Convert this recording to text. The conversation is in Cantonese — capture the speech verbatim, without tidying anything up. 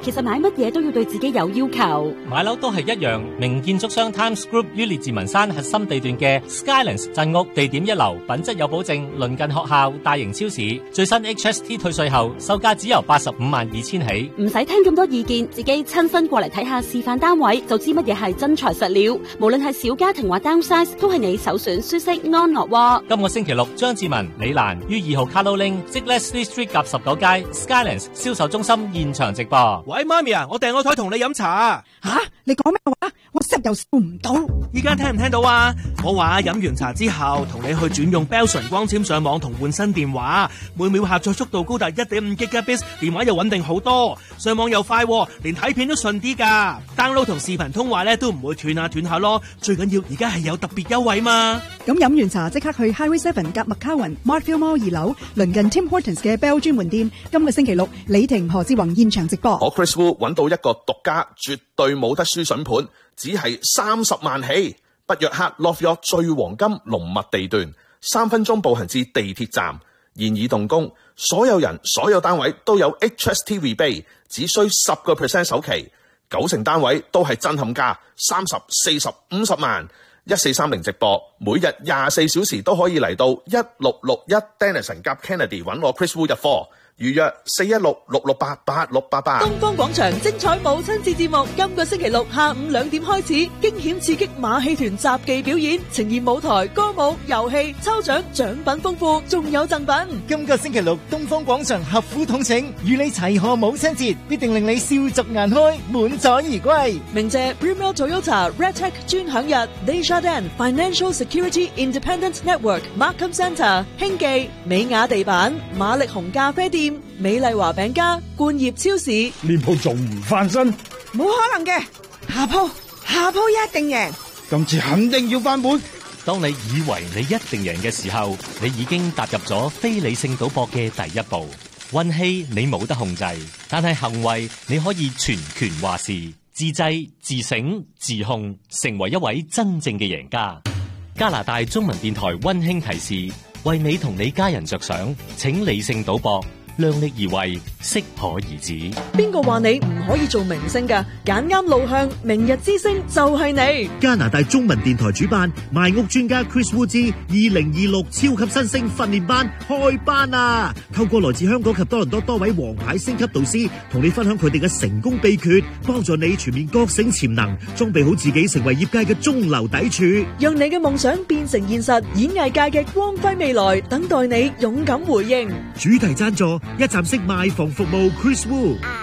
其實買乜嘢都要對自己有要求。 買樓都係一樣，名建築商 Times Group 於列治文山核心地段嘅 Skylands 鎮屋，地點一流，品質有保證，鄰近學校、大型超市，最新 H S T 退稅後，售價只由八十五萬二千起。 唔使聽咁多意見，自己親身過嚟睇下示範單位，就知乜嘢係真材實料。無論係小家庭或 downsize，都係你首選舒適安樂窩。 今個星期六，張志文、李蘭於二號 Carlo Link 即 Leslie Street 夾十九街 Skylands 銷售中心現場直播。 喂，媽咪啊，我訂個台同你飲茶。 吓，你講咩話？我食又笑唔到。 依家聽唔聽到啊？我話飲完茶之後，同你去轉用 Belson 光纖上網同換新電話，每秒下載速度高達 一點五 Gigabits， 電話又穩定好多，上網又快，連睇片都順啲噶。download 同視頻通話咧都唔會斷下斷下咯。最緊要而家係有特別優惠嘛。 咁飲完茶即刻去 Highway Seven 夾麥卡雲 Markfield Mall 二樓，鄰近 Tim Hortons 嘅 Bell 專門店。今個星期六，李婷何志宏現場直播。 我 Chris Wu 揾到一個獨家，絕對冇得輸筍盤，只係三十萬起。北約克 Love York 最黃金濃密地段，三分鐘步行至地鐵站，現已動工。所有人、所有單位都有 H S T rebate， 只需十個 percent 首期，九成單位都係震撼價，三十、四十、五十萬。一四三零直播，每日廿四小時都可以嚟到一六六一 Denison 夾 Kennedy 揾我 Chris Wu 入貨。預約四一六六六八八六八八。 東方廣場精彩母親節節目，今個星期六下午兩點開始，驚險刺激馬戲團雜技表演，呈現舞台、歌舞、遊戲、抽獎，獎品豐富，仲有贈品。 今個星期六，東方廣場合府統請，與你齊賀母親節，必定令你笑逐顏開，滿載而歸。 鳴謝 Bremel Toyota Red Tech 專享日 Desjardins Financial Security Independent Network Markham Centre 興記美雅地板、馬力紅咖啡店、美麗華餅家、冠業超市。 呢鋪仲唔翻身？ 冇可能嘅，下鋪下鋪一定贏， 今次肯定要翻本。 當你以為你一定贏嘅時候，你已經踏入咗非理性賭博嘅第一步。運氣你冇得控制，但係行為你可以全權話事。自制、自省、自控，成為一位真正嘅贏家。加拿大中文電台溫馨提示：為你同你家人着想，請理性賭博，量力而為，適可而止。 邊個話你唔可以做明星㗎？揀啱路向，明日之星就係你。 加拿大中文電台主辦賣屋專家 Chris Wu 之二零二六超級新星訓練班開班啊！透過來自香港及多倫多多位王牌星級導師，同你分享佢哋嘅成功秘訣，幫助你全面覺醒潛能，裝備好自己，成為業界嘅中流砥柱， 讓你嘅夢想變成現實。演藝界嘅光輝未來，等待你勇敢回應。 主題贊助一站式賣房服務 Chris Wu。